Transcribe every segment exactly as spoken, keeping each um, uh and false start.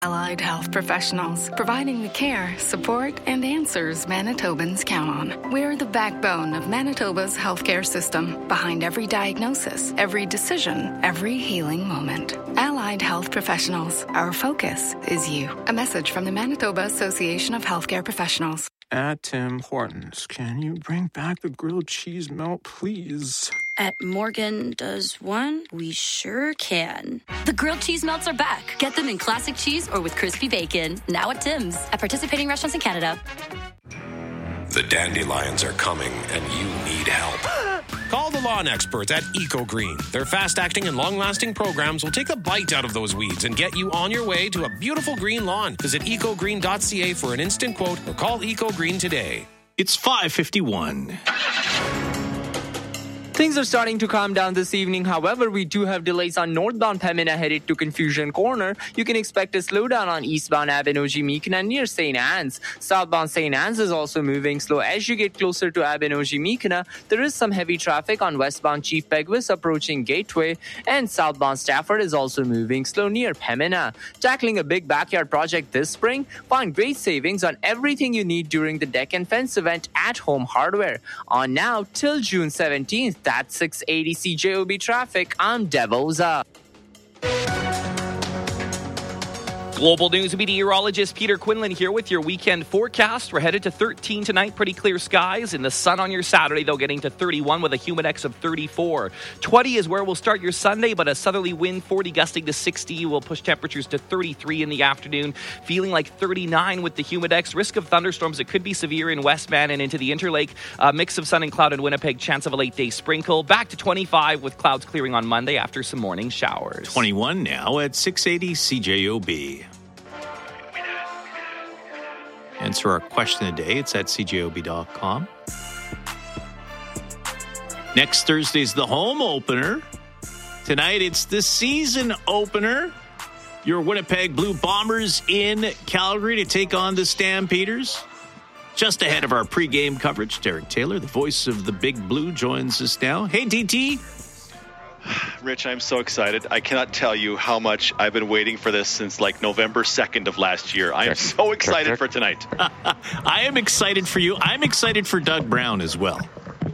Allied Health Professionals, providing the care, support, and answers Manitobans count on. We're the backbone of Manitoba's healthcare system, behind every diagnosis, every decision, every healing moment. Allied Health Professionals, our focus is you. A message from the Manitoba Association of Healthcare Professionals. At Tim Hortons, can you bring back the grilled cheese melt, please? At Morgan Does One, we sure can. The grilled cheese melts are back. Get them in classic cheese or with crispy bacon. Now at Tim's. At participating restaurants in Canada. The dandelions are coming and you need help. Call the lawn experts at EcoGreen. Their fast-acting and long-lasting programs will take the bite out of those weeds and get you on your way to a beautiful green lawn. Visit ecogreen dot c a for an instant quote or call EcoGreen today. It's five fifty-one. Things are starting to calm down this evening. However, we do have delays on northbound Pembina headed to Confusion Corner. You can expect a slowdown on eastbound Abenoji-Meekina near Saint Anne's. Southbound Saint Anne's is also moving slow as you get closer to Abenoji-Meekina. There is some heavy traffic on westbound Chief Peguis approaching Gateway, and southbound Stafford is also moving slow near Pembina. Tackling a big backyard project this spring? Find great savings on everything you need during the Deck and Fence event at Home Hardware. On now till June seventeenth. That's six eighty C J O B traffic. I'm Devoza. Global News meteorologist Peter Quinlan here with your weekend forecast. We're headed to thirteen tonight, pretty clear skies. In the sun on your Saturday, though, getting to thirty-one with a humidex of thirty-four. twenty is where we'll start your Sunday, but a southerly wind, forty gusting to sixty, will push temperatures to thirty-three in the afternoon. Feeling like thirty-nine with the humidex. Risk of thunderstorms, it could be severe in Westman and into the Interlake. A mix of sun and cloud in Winnipeg, chance of a late-day sprinkle. Back to twenty-five with clouds clearing on Monday after some morning showers. twenty-one now at six eighty C J O B. Answer our question of the day. It's at c j o b dot com. Next Thursday's the home opener. Tonight it's the season opener. Your Winnipeg Blue Bombers in Calgary to take on the Stampeders. Just ahead of our pregame coverage, Derek Taylor, the voice of the Big Blue, joins us now. Hey, D T. Rich, I'm so excited. I cannot tell you how much I've been waiting for this since like November second of last year. I am so excited for tonight. I am excited for you. I'm excited for Doug Brown as well.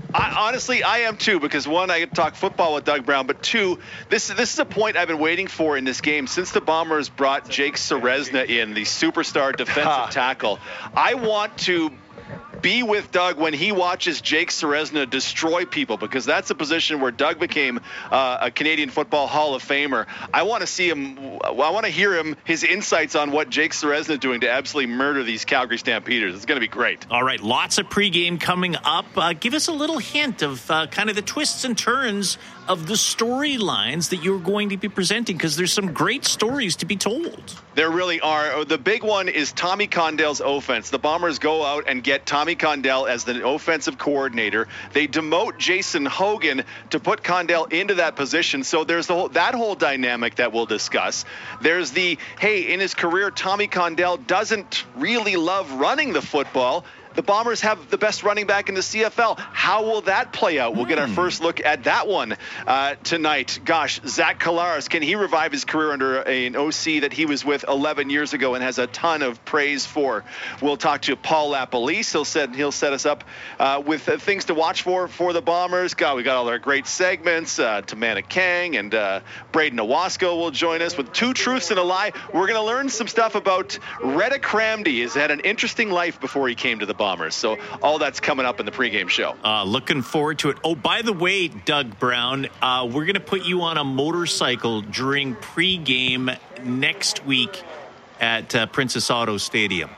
I, honestly, I am too, because one, I get to talk football with Doug Brown, but two, this, this is a point I've been waiting for in this game. Since the Bombers brought Jake Serezna in, the superstar defensive tackle, I want to be with Doug when he watches Jake Serezna destroy people, because that's a position where Doug became uh, a Canadian Football Hall of Famer. I want to see him. I want to hear him, his insights on what Jake Serezna is doing to absolutely murder these Calgary Stampeders. It's going to be great. All right, lots of pregame coming up. Uh, give us a little hint of uh, kind of the twists and turns of the storylines that you're going to be presenting, because there's some great stories to be told. There really are. The big one is Tommy Condell's offense. The Bombers go out and get Tommy Condell as the offensive coordinator. They demote Jason Hogan to put Condell into that position. So there's the whole, that whole dynamic that we'll discuss. There's the, hey, in his career, Tommy Condell doesn't really love running the football. The Bombers have the best running back in the C F L. How will that play out? We'll get our first look at that one uh, tonight. Gosh, Zach Collaros, can he revive his career under an O C that he was with eleven years ago and has a ton of praise for? We'll talk to Paul LaPolice. He'll set, he'll set us up uh, with uh, things to watch for for the Bombers. God, we got all our great segments. Uh, Tamana Kang and uh, Braden Owasco will join us with Two Truths and a Lie. We're going to learn some stuff about Retta Cramdy. He's had an interesting life before he came to the Bombers. So all that's coming up in the pregame show. Uh, looking forward to it. Oh, by the way, Doug Brown, uh, we're going to put you on a motorcycle during pregame next week at uh, Princess Auto Stadium.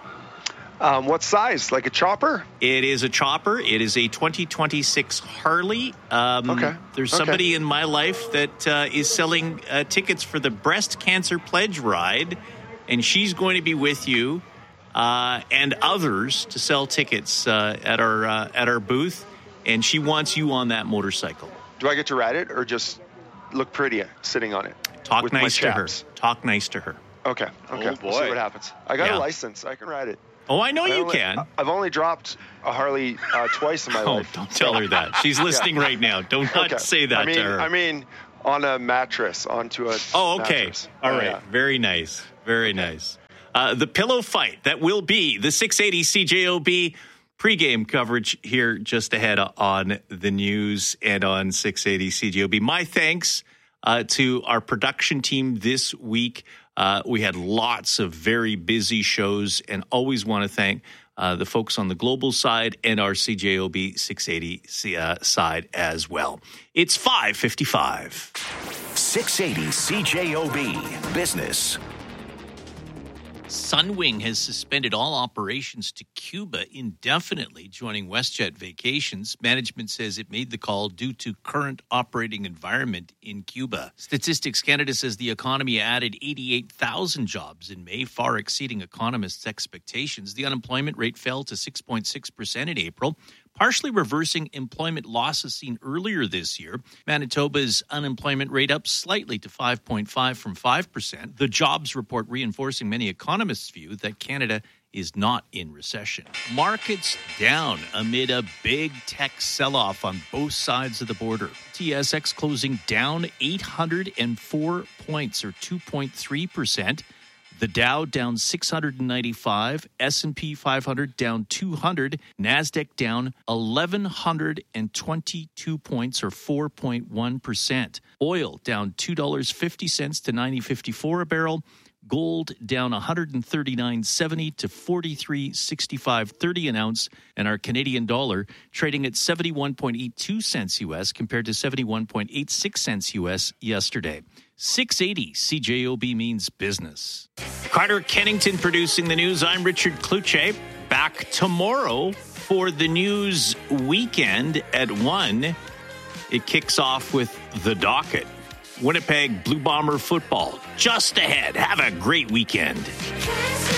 Um, what size? Like a chopper? It is a chopper. It is a twenty twenty-six Harley. Um, okay. There's somebody okay. in my life that uh, is selling uh, tickets for the Breast Cancer Pledge Ride, and she's going to be with you. Uh, and others to sell tickets uh, at our uh, at our booth, and she wants you on that motorcycle. Do I get to ride it or just look pretty sitting on it? Talk nice to her. Talk nice to her. Okay. Okay. Oh boy. We'll see what happens. I got yeah. a license. I can ride it. Oh, I know I you only, can. I've only dropped a Harley uh, twice in my oh, life. Don't tell her that. She's listening yeah. right now. Don't not okay. say that I mean, to her. I mean, on a mattress, onto a Oh, okay. mattress. All Oh, right. yeah. Very nice. Very nice. Uh, the pillow fight that will be the six eighty C J O B pregame coverage here just ahead on the news and on six eighty C J O B. My thanks uh, to our production team this week. Uh, we had lots of very busy shows, and always want to thank uh, the folks on the global side and our C J O B six eighty uh, side as well. It's five fifty-five. six eighty C J O B Business. Sunwing has suspended all operations to Cuba indefinitely, joining WestJet Vacations. Management says it made the call due to current operating environment in Cuba. Statistics Canada says the economy added eighty-eight thousand jobs in May, far exceeding economists' expectations. The unemployment rate fell to six point six percent in April, partially reversing employment losses seen earlier this year. Manitoba's unemployment rate up slightly to five point five from five percent. The jobs report reinforcing many economists' view that Canada is not in recession. Markets down amid a big tech sell-off on both sides of the border. T S X closing down eight hundred four points, or two point three percent. The Dow down six hundred ninety-five, S and P five hundred down two hundred, NASDAQ down one thousand one hundred twenty-two points, or four point one percent. Oil down two dollars and fifty cents to ninety fifty-four a barrel. Gold down one hundred thirty-nine seventy to forty-three sixty-five thirty an ounce, and our Canadian dollar trading at seventy-one point eight two cents U S compared to seventy-one point eight six cents U S yesterday. six eighty C J O B means business. Carter Kennington producing the news. I'm Richard Kluche. Back tomorrow for the news weekend at one. It kicks off with the docket. Winnipeg Blue Bomber football just ahead. Have a great weekend.